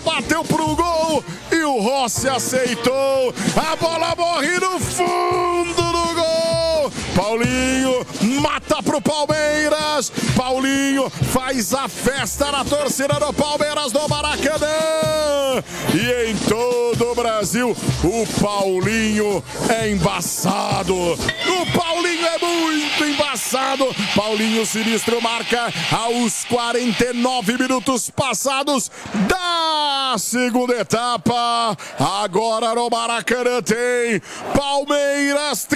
bateu pro gol e o Rossi aceitou. A bola morre no fundo do gol. Paulinho mata pro Palmeiras. Paulinho faz a festa na torcida do Palmeiras no Maracanã. E em todo o Brasil, o Paulinho é embaçado. O Paulinho é muito embaçado. Paulinho Sinistro marca aos 49 minutos passados da segunda etapa. Agora no Maracanã tem Palmeiras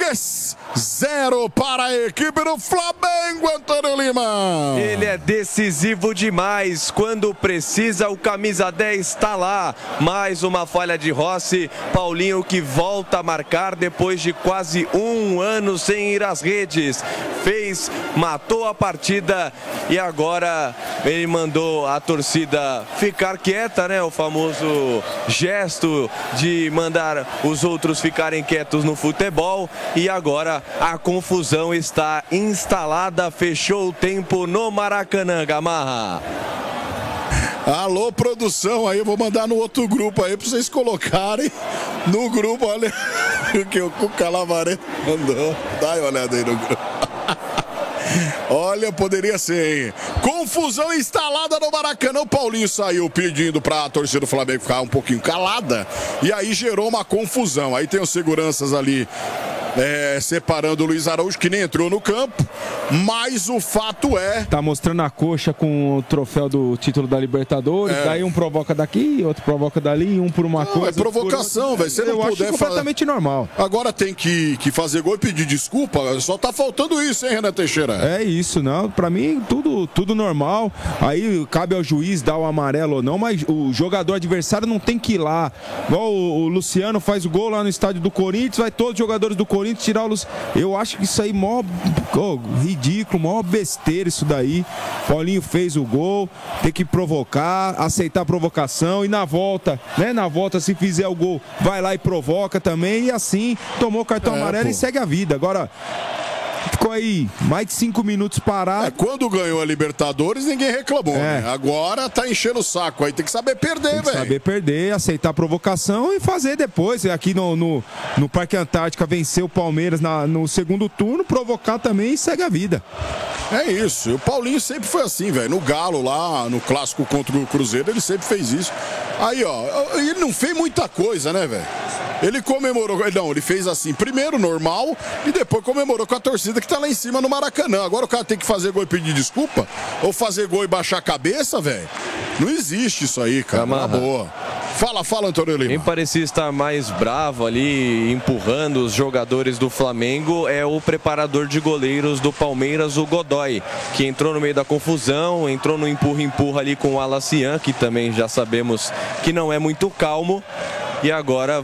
3-0 para a equipe do Flamengo, Antônio Lima. Ele é decisivo demais. Quando precisa, o camisa 10 está lá. Mais uma falha de Rossi. Paulinho que volta a marcar depois de quase um ano sem ir às redes. Matou a partida e agora ele mandou a torcida ficar quieta, né? O famoso gesto de mandar os outros ficarem quietos no futebol. E agora a confusão está instalada. Fechou o tempo no Maracanã, Gamarra. Alô, produção, aí eu vou mandar no outro grupo aí pra vocês colocarem no grupo, olha o que o Calavareto mandou. Dá uma olhada aí no grupo. Olha, poderia ser, hein? Confusão instalada no Maracanã. O Paulinho saiu pedindo pra torcida do Flamengo ficar um pouquinho calada. E aí gerou uma confusão. Aí tem os seguranças ali separando o Luiz Araújo, que nem entrou no campo. Mas o fato é... Tá mostrando a coxa com o troféu do título da Libertadores. Daí um provoca daqui, outro provoca dali, um por uma coisa. É provocação, velho. Você não puder acho completamente normal. Agora tem que fazer gol e pedir desculpa. Só tá faltando isso, hein, Renan Teixeira? É isso, não. Pra mim, tudo normal. Aí cabe ao juiz dar o amarelo ou não, mas o jogador adversário não tem que ir lá. Igual o Luciano faz o gol lá no estádio do Corinthians, vai todos os jogadores do Corinthians tirar o Luciano. Eu acho que isso aí mó ridículo, mó besteira isso daí. Paulinho fez o gol, tem que provocar, aceitar a provocação e na volta, né? Na volta, se fizer o gol, vai lá e provoca também. E assim, tomou o cartão amarelo e segue a vida. Agora... Ficou aí mais de 5 minutos parado. Quando ganhou a Libertadores, ninguém reclamou, né? Agora tá enchendo o saco aí. Tem que saber perder, velho. Tem que saber perder, aceitar a provocação e fazer depois. Aqui no Parque Antártica, vencer o Palmeiras no segundo turno, provocar também e segue a vida. É isso. E o Paulinho sempre foi assim, velho. No Galo lá, no clássico contra o Cruzeiro, ele sempre fez isso. Aí, ó, ele não fez muita coisa, né, velho? Ele comemorou, não, ele fez assim, primeiro normal e depois comemorou com a torcida que tá lá em cima no Maracanã. Agora o cara tem que fazer gol e pedir desculpa? Ou fazer gol e baixar a cabeça, velho? Não existe isso aí, cara, na boa. Fala, Antônio Lima. Quem parecia estar mais bravo ali, empurrando os jogadores do Flamengo, é o preparador de goleiros do Palmeiras, o Godoy, que entrou no meio da confusão, entrou no empurra-empurra ali com o Alacian, que também já sabemos que não é muito calmo, e agora...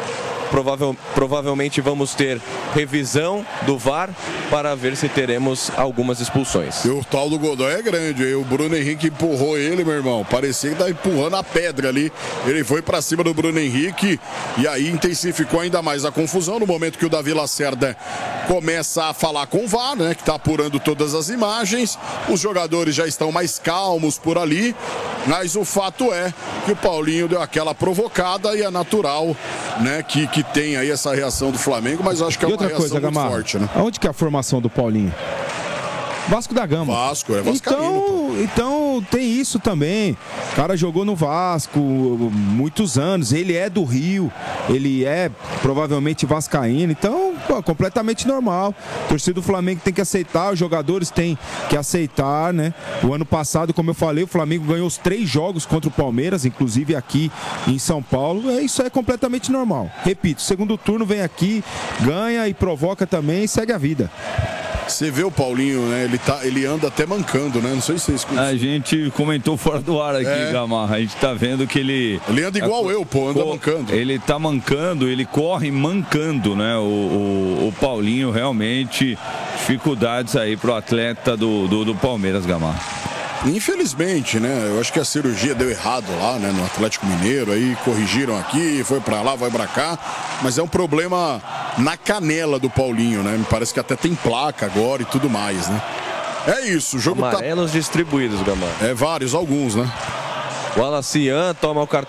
Provavelmente vamos ter revisão do VAR para ver se teremos algumas expulsões. E o tal do Godoy é grande, hein? O Bruno Henrique empurrou ele, meu irmão. Parecia que tá empurrando a pedra ali. Ele foi para cima do Bruno Henrique e aí intensificou ainda mais a confusão no momento que o Davi Lacerda começa a falar com o VAR, né? Que tá apurando todas as imagens. Os jogadores já estão mais calmos por ali, mas o fato é que o Paulinho deu aquela provocada e é natural, né? Que tem aí essa reação do Flamengo, mas eu acho que é uma reação muito forte, né? Aonde que é a formação do Paulinho? Vasco da Gama. Vasco, é vascaíno. Então tem isso também. O cara jogou no Vasco muitos anos. Ele é do Rio. Ele é provavelmente vascaíno. Então, completamente normal. A torcida do Flamengo tem que aceitar. Os jogadores têm que aceitar, né? O ano passado, como eu falei, o Flamengo ganhou os 3 jogos contra o Palmeiras, inclusive aqui em São Paulo. Isso é completamente normal. Repito, segundo turno vem aqui, ganha e provoca também e segue a vida. Você vê o Paulinho, né? Ele anda até mancando, né? Não sei se vocês escutam. A gente comentou fora do ar aqui, Gamarra. A gente tá vendo que ele... Ele anda igual eu, pô, anda mancando. Ele tá mancando, ele corre mancando, né? O Paulinho realmente, dificuldades aí pro atleta do Palmeiras, Gamarra. Infelizmente, né? Eu acho que a cirurgia deu errado lá, né? No Atlético Mineiro, aí corrigiram aqui, foi pra lá, vai pra cá. Mas é um problema na canela do Paulinho, né? Me parece que até tem placa agora e tudo mais, né? É isso, o jogo amarelos distribuídos, Gamarra. Vários, alguns, né? O Alacian toma